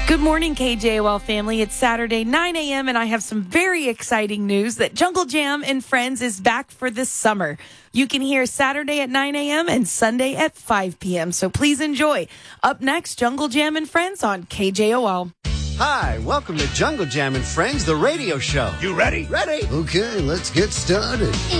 Good morning, KJOL family. It's Saturday, 9 a.m., and I have some very exciting news that Jungle Jam and Friends is back for this summer. You can hear Saturday at 9 a.m. and Sunday at 5 p.m., so please enjoy. Up next, Jungle Jam and Friends on KJOL. Hi, welcome to Jungle Jam and Friends, the radio show. You ready? Ready. Okay, let's get started.